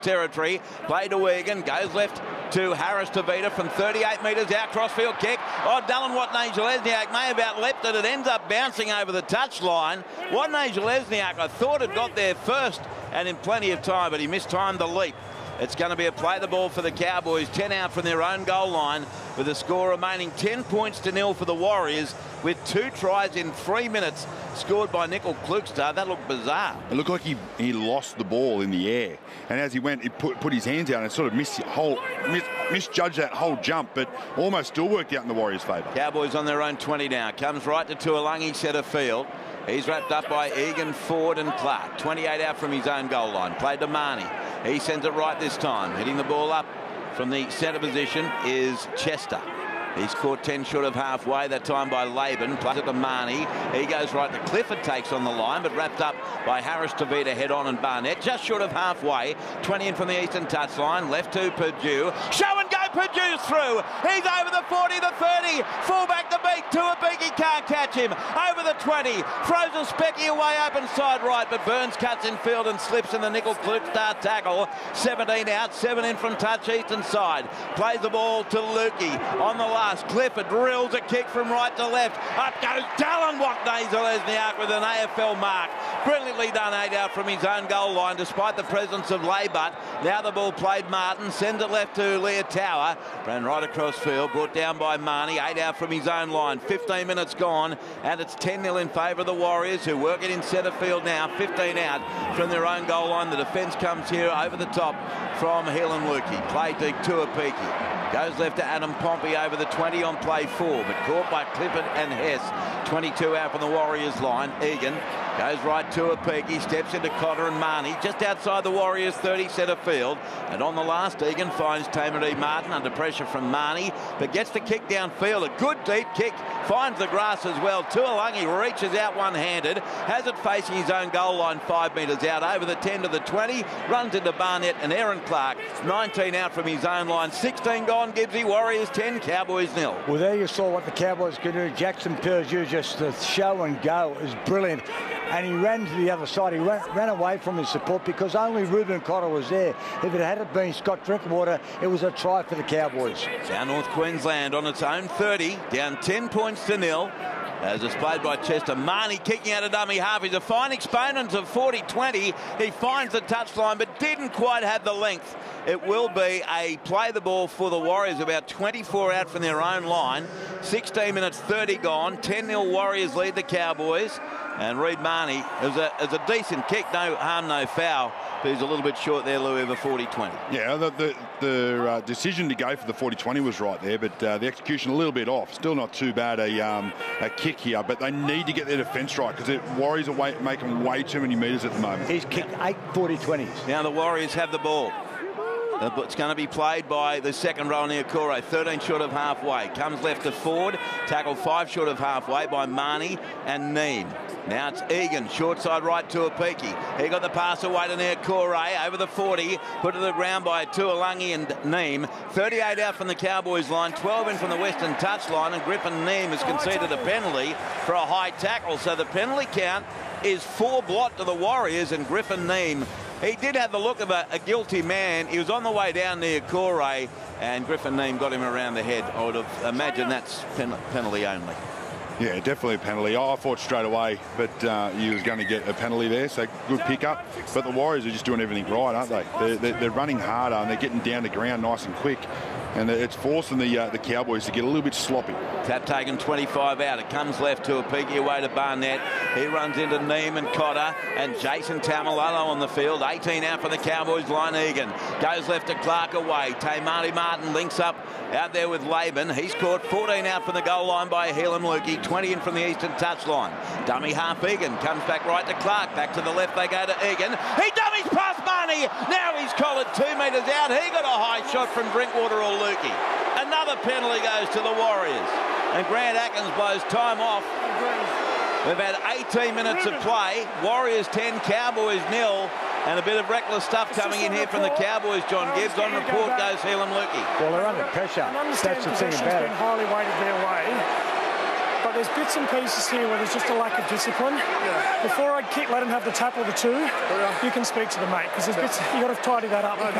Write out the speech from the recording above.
territory. Play to Egan, goes left to Harris Tavita from 38 metres out, crossfield kick. Oh, Dylan Watene-Zelezniak may have outleapt it. It ends up bouncing over the touchline. Watene-Zelezniak, I thought, had got there first and in plenty of time, but he mistimed the leap. It's going to be a play the ball for the Cowboys, 10 out from their own goal line, with the score remaining 10 points to nil for the Warriors, with 2 tries in 3 minutes scored by Nickel Klukstad. That looked bizarre. It looked like he lost the ball in the air, and as he went, he put his hands out and sort of misjudged that whole jump, but almost still worked out in the Warriors' favour. Cowboys on their own 20 now. Comes right to Tuolangi, centre field. He's wrapped up by Egan, Ford and Clark. 28 out from his own goal line. Played to Marnie. He sends it right this time. Hitting the ball up from the centre position is Chester. He's caught 10 short of halfway, that time by Laban. Plays it to Marnie. He goes right to Clifford, takes on the line, but wrapped up by Harris Tavita, head on, and Barnett. Just short of halfway. 20 in from the eastern touchline. Left to Purdue. Show and go, Purdue's through. He's over the 40, the 30. Fullback the beat. Tuapiki can't catch him. Over the 20. Throws a specky away open side right, but Burns cuts in field and slips in the Nickel Klukstad tackle. 17 out, 7 in from touch eastern side. Plays the ball to Lukey on the last. Clifford drills a kick from right to left. Up goes Dylan Watene-Zelezniak with an AFL mark. Brilliantly done, 8 out from his own goal line, despite the presence of Laybutt. Now the ball played Martin, sends it left to Leah Tower. Ran right across field, brought down by Marnie. 8 out from his own line. 15 minutes gone, and it's 10-0 in favour of the Warriors, who work it in centre field now. 15 out from their own goal line. The defence comes here over the top from Helen Lukey. Play to Tuapiki. Goes left to Adam Pompey over the 20 on play 4, but caught by Clifford and Hess. 22 out from the Warriors line. Egan goes right to Tuapiki, steps into Cotter and Marnie, just outside the Warriors 30 centre field. And on the last, Egan finds Tamaree Martin under pressure from Marnie, but gets the kick downfield. A good deep kick, finds the grass as well. Tuolangi reaches out one-handed, has it facing his own goal line 5 metres out, over the 10 to the 20, runs into Barnett and Aaron Clark. 19 out from his own line, 16 gone. Gibbsy. Warriors 10, Cowboys 0. Well, there you saw what the Cowboys could do. Jackson Purdue, just the show and go, is brilliant. And he ran to the other side. He ran away from his support because only Ruben Cotter was there. If it had been Scott Drinkwater, it was a try for the Cowboys. Down North Queensland on its own 30, down 10 points to 0. As displayed by Chester. Marnie kicking out a dummy half. He's a fine exponent of 40-20. He finds the touchline but didn't quite have the length. It will be a play the ball for the Warriors, about 24 out from their own line. 16 minutes 30 gone. 10-0 Warriors lead the Cowboys. And Reid Marnie, it was a decent kick, no harm, no foul. But he's a little bit short there, Louis, of a 40-20. Yeah, the decision to go for the 40-20 was right there, but the execution a little bit off. Still not too bad a kick here, but they need to get their defence right because the Warriors are making way too many metres at the moment. He's kicked 8 40-20s. Now the Warriors have the ball. It's going to be played by the second row near Kore, 13 short of halfway. Comes left to Ford, tackle 5 short of halfway by Marnie and Neem. Now it's Egan, short side right to Tuapiki. He got the pass away to near Kore, over the 40, put to the ground by Tuolangi and Neem. 38 out from the Cowboys line, 12 in from the western touchline, and Griffin Neem has conceded a penalty for a high tackle. So the penalty count is 4 blot to the Warriors, and Griffin Neem, he did have the look of a guilty man. He was on the way down near Kore, and Griffin Neem got him around the head. I would have imagined that's penalty only. Yeah, definitely a penalty. I thought straight away, but he was going to get a penalty there, so good pick-up. But the Warriors are just doing everything right, aren't they? They're running harder, and they're getting down to ground nice and quick. And it's forcing the Cowboys to get a little bit sloppy. Tap taken 25 out. It comes left to Tuapiki away to Barnett. He runs into Neem and Cotter and Jason Taumalolo on the field. 18 out for the Cowboys line. Egan goes left to Clark away. Tamaree Martin links up out there with Laban. He's caught 14 out from the goal line by Helen Lukey. 20 in from the eastern touchline. Dummy half Egan comes back right to Clark. Back to the left they go to Egan. He dummies past Marnie. Now he's collared 2 metres out. He got a high shot from Drinkwater or Lukey. Another penalty goes to the Warriors. And Grant Atkins blows time off. We've had 18 minutes of play. Warriors 10, Cowboys 0. And a bit of reckless stuff coming in here from the Cowboys, John Gibbs. On report goes Helen Lukey. Well, they're under pressure. That's the thing about it. Highly weighted their way. but there's bits and pieces here where there's just a lack of discipline. Before I let him have the tap or the two, you can speak to the mate, because there's bits, you've got to tidy that up.